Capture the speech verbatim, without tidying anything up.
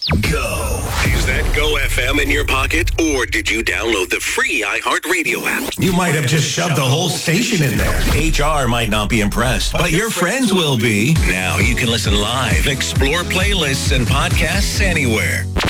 Go. Is that Go F M in your pocket, or did you download the free iHeartRadio app? You might have just shoved the whole station in there. H R might not be impressed, but your friends will be. Now you can listen live, explore playlists and podcasts anywhere.